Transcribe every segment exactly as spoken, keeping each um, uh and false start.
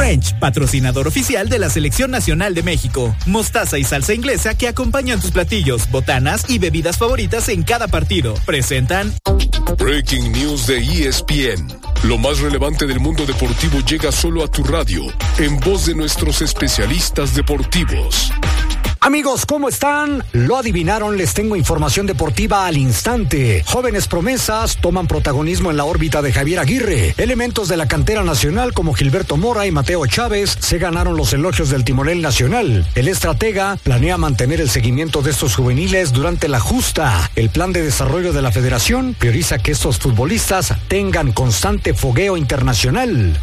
French, patrocinador oficial de la Selección Nacional de México. Mostaza y salsa inglesa que acompañan tus platillos, botanas y bebidas favoritas en cada partido. Presentan Breaking News de E S P N. Lo más relevante del mundo deportivo llega solo a tu radio, en voz de nuestros especialistas deportivos. Amigos, ¿cómo están? Lo adivinaron, les tengo información deportiva al instante. Jóvenes promesas toman protagonismo en la órbita de Javier Aguirre. Elementos de la cantera nacional como Gilberto Mora y Mateo Chávez se ganaron los elogios del timonel nacional. El estratega planea mantener el seguimiento de estos juveniles durante la justa. El plan de desarrollo de la federación prioriza que estos futbolistas tengan constante fogueo internacional.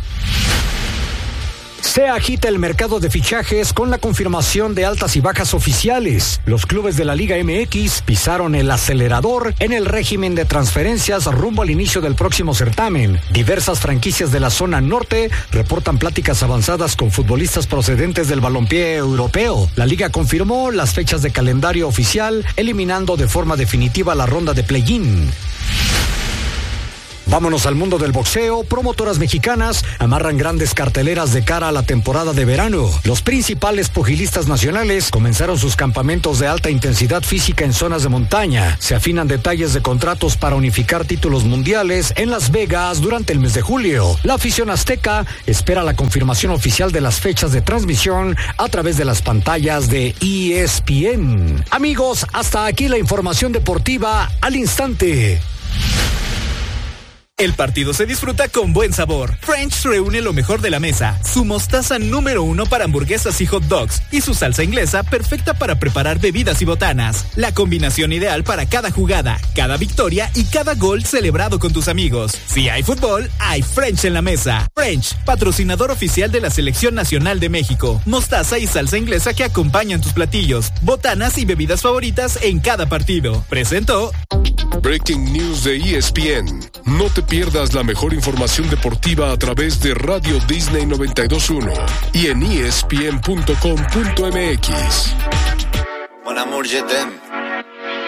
Se agita el mercado de fichajes con la confirmación de altas y bajas oficiales. Los clubes de la Liga M X pisaron el acelerador en el régimen de transferencias rumbo al inicio del próximo certamen. Diversas franquicias de la zona norte reportan pláticas avanzadas con futbolistas procedentes del balompié europeo. La Liga confirmó las fechas de calendario oficial, eliminando de forma definitiva la ronda de play-in. Vámonos al mundo del boxeo. Promotoras mexicanas amarran grandes carteleras de cara a la temporada de verano. Los principales pugilistas nacionales comenzaron sus campamentos de alta intensidad física en zonas de montaña. Se afinan detalles de contratos para unificar títulos mundiales en Las Vegas durante el mes de julio. La afición azteca espera la confirmación oficial de las fechas de transmisión a través de las pantallas de E S P N. Amigos, hasta aquí la información deportiva al instante. El partido se disfruta con buen sabor. French reúne lo mejor de la mesa. Su mostaza número uno para hamburguesas y hot dogs. Y su salsa inglesa perfecta para preparar bebidas y botanas. La combinación ideal para cada jugada, cada victoria y cada gol celebrado con tus amigos. Si hay fútbol, hay French en la mesa. French, patrocinador oficial de la Selección Nacional de México. Mostaza y salsa inglesa que acompañan tus platillos, botanas y bebidas favoritas en cada partido. Presentó Breaking News de E S P N. No te pierdas la mejor información deportiva a través de Radio Disney noventa y dos punto uno y en E S P N punto com punto M X. Mon amour, je t'aime.